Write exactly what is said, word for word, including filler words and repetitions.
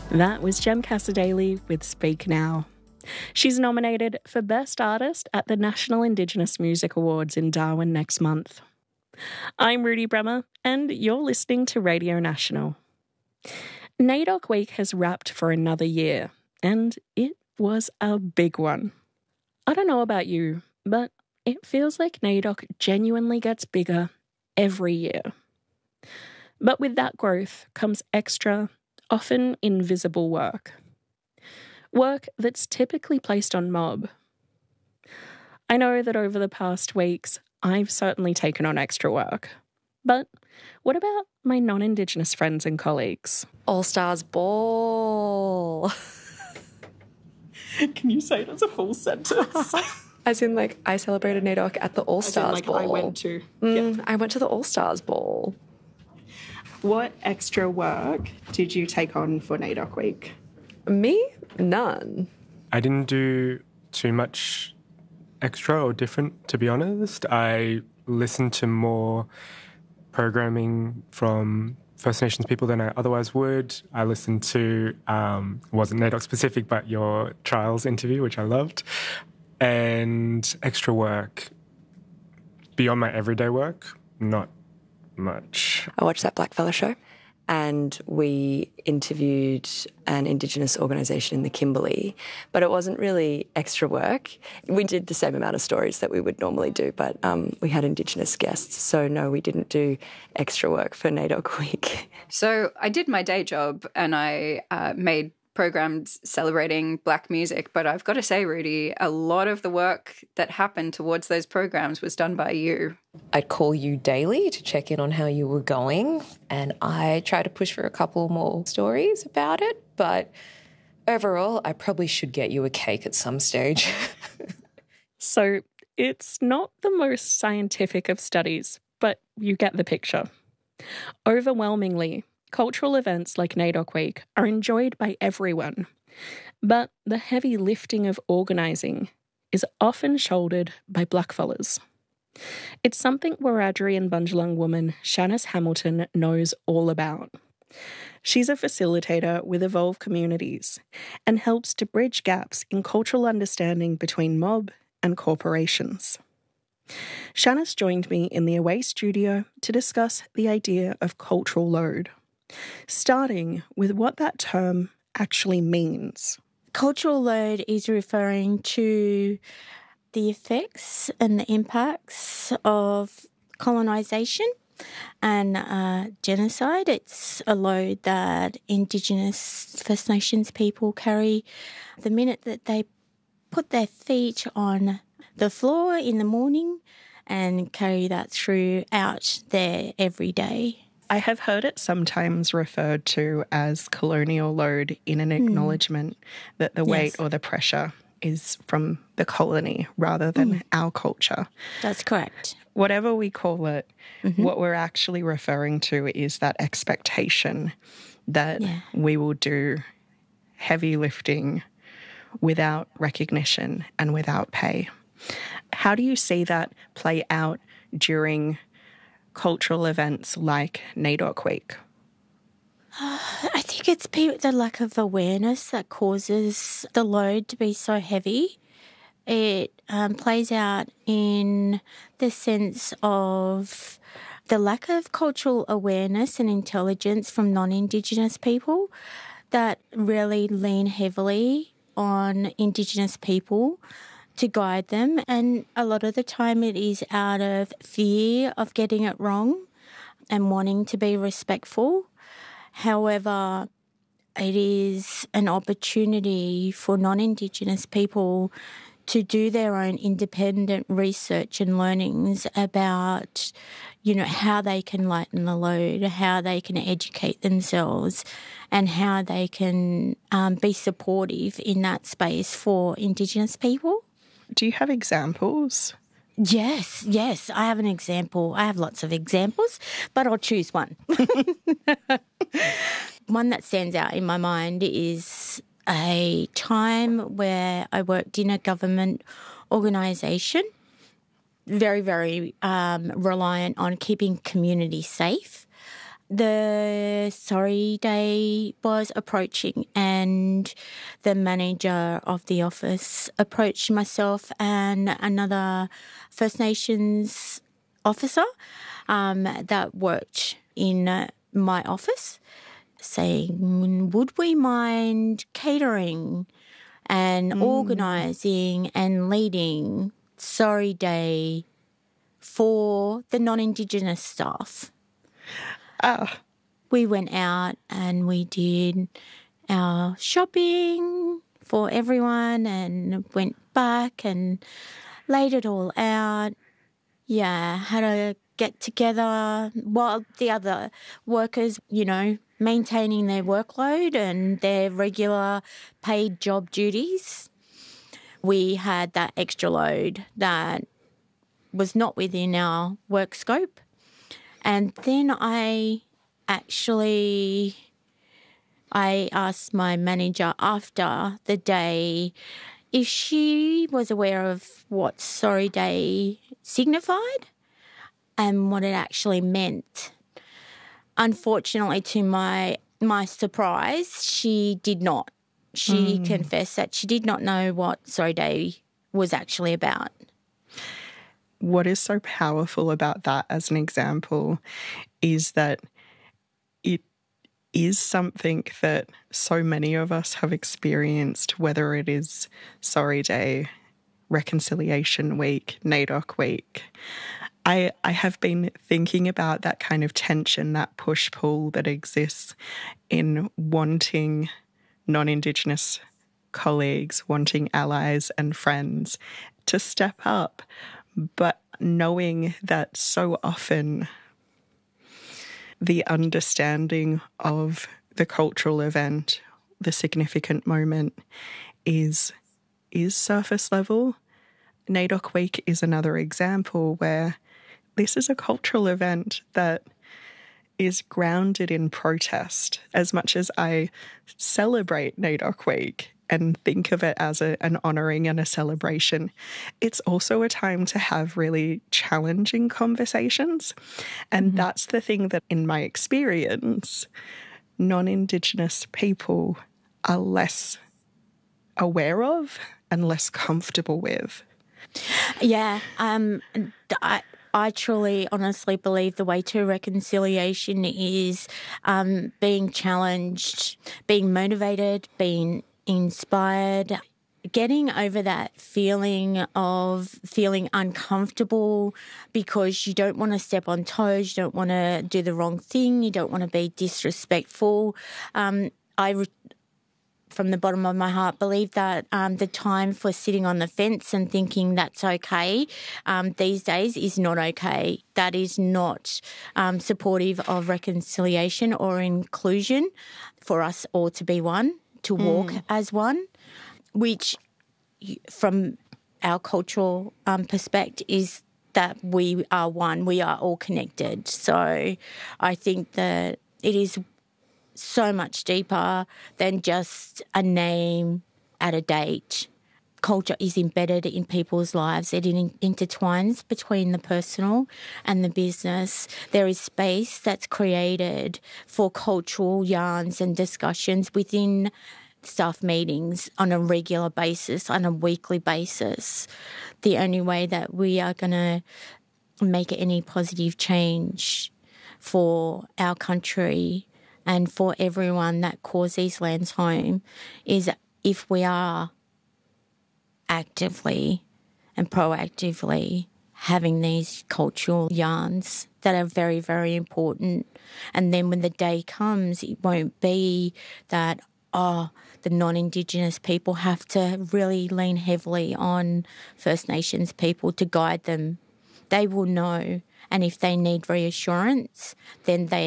That was Jem Cassadaly with Speak Now. She's nominated for Best Artist at the National Indigenous Music Awards in Darwin next month. I'm Rudy Bremer, and you're listening to Radio National. NAIDOC Week has wrapped for another year, and it was a big one. I don't know about you, but it feels like NAIDOC genuinely gets bigger every year. But with that growth comes extra, often invisible work. Work that's typically placed on mob. I know that over the past weeks, I've certainly taken on extra work. But what about my non-Indigenous friends and colleagues? All Stars Ball. Can you say it as a full sentence? As in, like, I celebrated NAIDOC at the All Stars like, Ball. I went to. Mm, yeah. I went to the All Stars Ball. What extra work did you take on for NAIDOC Week? Me? None. I didn't do too much extra or different, to be honest. I listened to more programming from First Nations people than I otherwise would. I listened to, um, it wasn't NAIDOC specific, but your trials interview, which I loved. And extra work beyond my everyday work, not much. I watched that Blackfella show and we interviewed an Indigenous organisation in the Kimberley, but it wasn't really extra work. We did the same amount of stories that we would normally do, but um, we had Indigenous guests, so no, we didn't do extra work for NAIDOC Week. So I did my day job and I uh, made programs celebrating Black music, but I've got to say, Rudy, a lot of the work that happened towards those programs was done by you. I'd call you daily to check in on how you were going, and I try to push for a couple more stories about it, but overall, I probably should get you a cake at some stage. So it's not the most scientific of studies, but you get the picture. Overwhelmingly, cultural events like NAIDOC Week are enjoyed by everyone, but the heavy lifting of organising is often shouldered by blackfellas. It's something Wiradjuri and Bundjalung woman Shanice Hamilton knows all about. She's a facilitator with Evolve Communities and helps to bridge gaps in cultural understanding between mob and corporations. Shanice joined me in the Away studio to discuss the idea of cultural load, starting with what that term actually means. Cultural load is referring to the effects and the impacts of colonisation and uh, genocide. It's a load that Indigenous First Nations people carry the minute that they put their feet on the floor in the morning and carry that throughout their everyday. I have heard it sometimes referred to as colonial load in an acknowledgement mm. that the weight yes. or the pressure is from the colony rather than mm. our culture. That's correct. Whatever we call it, mm-hmm. what we're actually referring to is that expectation that yeah. we will do heavy lifting without recognition and without pay. How do you see that play out during cultural events like NAIDOC Week? Uh, I think it's the lack of awareness that causes the load to be so heavy. It um, plays out in the sense of the lack of cultural awareness and intelligence from non-Indigenous people that really lean heavily on Indigenous people to guide them, and a lot of the time it is out of fear of getting it wrong and wanting to be respectful. However, it is an opportunity for non-Indigenous people to do their own independent research and learnings about, you know, how they can lighten the load, how they can educate themselves, and how they can um, be supportive in that space for Indigenous people. Do you have examples? Yes, yes, I have an example. I have lots of examples, but I'll choose one. One that stands out in my mind is a time where I worked in a government organisation, very, very um, reliant on keeping communities safe. the Sorry Day was approaching, and the manager of the office approached myself and another First Nations officer um, that worked in uh, my office, saying, would we mind catering and mm. organising and leading Sorry Day for the non-Indigenous staff. Oh. We went out and we did our shopping for everyone and went back and laid it all out. Yeah, had a get together while the other workers, you know, maintaining their workload and their regular paid job duties. We had that extra load that was not within our work scope. And then I actually, I asked my manager after the day if she was aware of what Sorry Day signified and what it actually meant. Unfortunately, to my my surprise, she did not. She mm. confessed that she did not know what Sorry Day was actually about. What is so powerful about that as an example is that it is something that so many of us have experienced, whether it is Sorry Day, Reconciliation Week, NAIDOC Week. I, I have been thinking about that kind of tension, that push-pull that exists in wanting non-Indigenous colleagues, wanting allies and friends to step up, but knowing that so often the understanding of the cultural event, the significant moment, is is surface level. NAIDOC Week is another example where this is a cultural event that is grounded in protest. As much as I celebrate NAIDOC Week and think of it as a, an honouring and a celebration, it's also a time to have really challenging conversations. And mm-hmm. that's the thing that, in my experience, non-Indigenous people are less aware of and less comfortable with. Yeah, um, I, I truly, honestly believe the way to reconciliation is um, being challenged, being motivated, being inspired, getting over that feeling of feeling uncomfortable because you don't want to step on toes, you don't want to do the wrong thing, you don't want to be disrespectful. Um, I re- from the bottom of my heart, believe that um, the time for sitting on the fence and thinking that's okay um, these days is not okay. That is not um, supportive of reconciliation or inclusion for us all to be one, to walk mm. as one, which from our cultural um, perspective is that we are one, we are all connected. So I think that it is so much deeper than just a name at a date. Culture is embedded in people's lives. It intertwines between the personal and the business. There is space that's created for cultural yarns and discussions within staff meetings on a regular basis, on a weekly basis. The only way that we are going to make any positive change for our country and for everyone that calls these lands home is if we are actively and proactively having these cultural yarns that are very, very important. And then when the day comes, it won't be that, oh, the non-Indigenous people have to really lean heavily on First Nations people to guide them. They will know. And if they need reassurance, then they